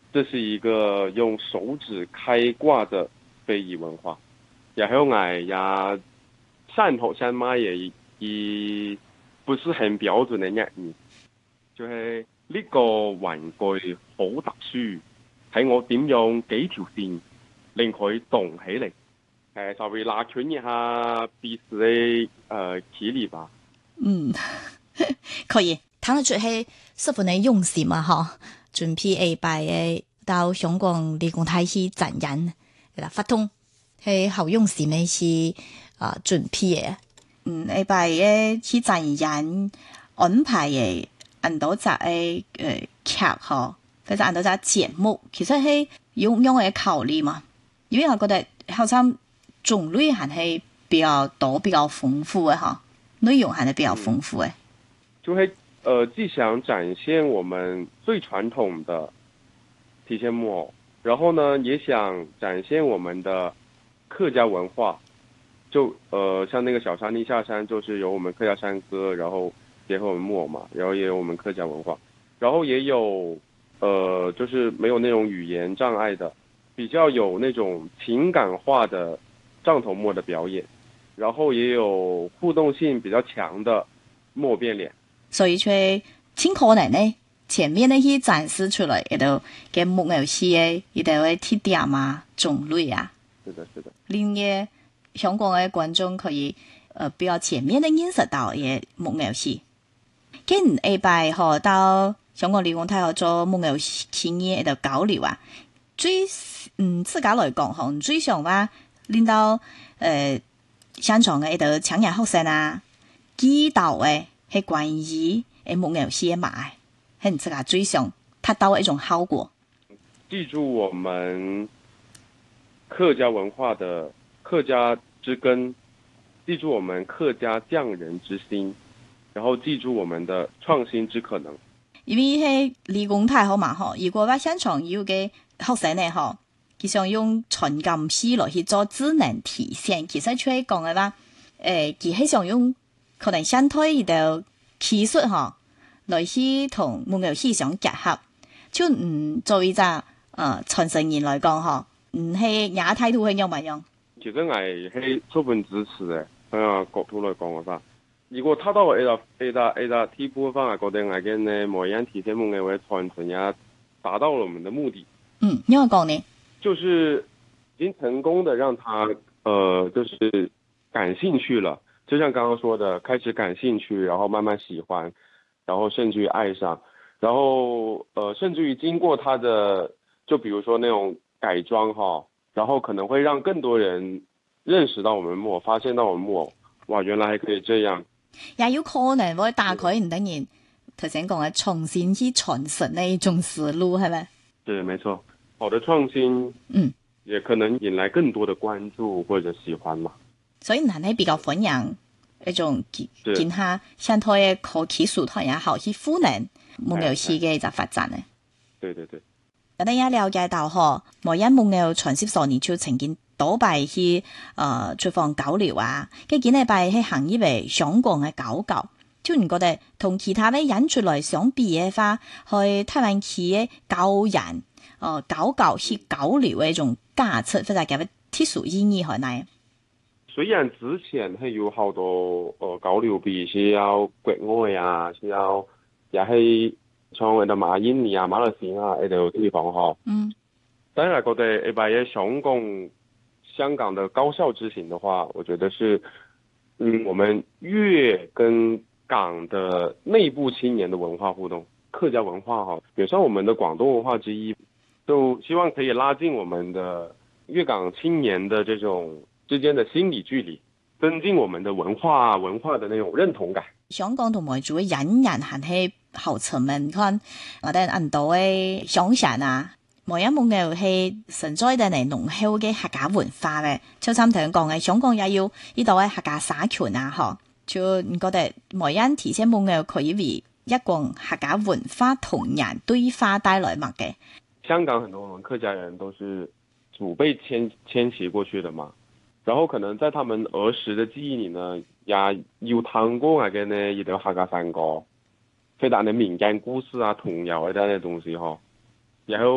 这是一个用手指开挂的非遗文化，然后呀汕头山妈也不是很標準嘅日語，就係呢個玩具好特殊，睇我點用幾條線令佢動起嚟，稍微拉長一下彼此嘅距離吧。 嗯，可以，睇得出係十分嘅用心嘛，嗬，準備下擺嘅到香港理工大去展演，發通係好用心嘅去準備嘅。下擺嘅去展演安排嘅很多隻嘅劇嗬，或者很多隻節目，其實係用嘅考慮嘛，因為我覺得好像種類還係比較多、比較豐富嘅嗬。內容還是比較豐富誒， 就係既想展現我們最傳統的提線木偶，然後呢，也想展現我們的客家文化。就像那個小沙彌下山，就是有我們客家山歌，然後結合我們木偶嘛，然後也有我們客家文化，然後也有就是沒有那種語言障礙的，比較有那種情感化的杖頭木偶的表演。然後也有互動性比較強的木偶變臉， 所以佢盡可能呢前面呢去展示出來，亦都嘅木偶戲嘅，亦都會特點啊種類啊。 是的，是的。 另外香港嘅觀眾可以比較前面呢認識到嘅木偶戲。今年下擺學到香港理工大學做木偶戲嘅一個交流啊，最自家來講嗬，最想話令到現場嘅一個青年學生啊，知道嘅係關於木偶戲嘅嘛，係自家最想達到一種效果。 記住我們客家文化的客家之根，記住我們客家匠人之心，然後記住我們的創新之可能。 因為係理工大學嘛，嗬，如果話現場有嘅學生咧，嗬。佢想用傳感器來去做智能體現，其實出嚟講嘅話，佢係想用可能相對嘅技術嗬，來去同木偶戲相結合。就作為一個傳承人來講嗬，係亞態度係樣咪樣？ 其實我係充分支持嘅，喺個角度來講嘅話，如果他到我一個地步嘅話，我覺得我嘅呢某樣提升木偶嘅傳承也達到了我們的目的。 因為講呢？ 就是已經成功的讓他就是感興趣了，就像剛剛說的，開始感興趣，然後慢慢喜歡，然後甚至於愛上，然後甚至於經過他的，就比如說那種改裝哈，然後可能會讓更多人認識到我們木偶，發現到我們木偶，哇，原來還可以這樣。 也有可能會打開唔等於頭先講嘅重新去傳承呢一種思路，係咪？ 對，沒錯。好的創新，也可能引來更多的關注或者喜歡嘛。 所以人係比較歡迎一種見下相對嘅科技術同也好去賦能木偶戲嘅一個發展咧。 對對對。 咁大家了解到嗬，某一木偶傳承所年就曾經多擺去出訪交流啊，跟幾禮拜喺行業嘅香港嘅搞搞，就唔覺得同其他嘅演出來相比嘅話，去台灣區嘅教人。搞去交流嘅一種價值，或者叫乜特殊意義喺哪？ 雖然之前係有好多交流比是要國外啊，是要也係像我哋馬印尼啊、馬來西亞呢度地方嗬。但係我覺得一般嘅香港的高校之行的話，我覺得是我們粵跟港的內部青年的文化互動，客家文化哈，也算我們的廣東文化之一。就希望可以拉近我們的粵港青年的這種之間的心理距離，增進我們的文化的那種認同感。 香港同埋做演人還係好出名，看我哋很多嘅鄉下啊，每一木偶係存在得嚟濃厚嘅客家文化嘅。就參同講嘅，香港也有呢度嘅客家社群啊，嗬，就唔覺得每一提些木偶可以為一個客家文化同人對話帶來乜嘅。 香港很多我們客家人都是祖輩遷徙過去的嘛，然後可能在他們兒時的記憶裏呢，也有聽過那個呢一條客家山歌，非常的民間故事啊、童謠啊這樣的東西哈，然後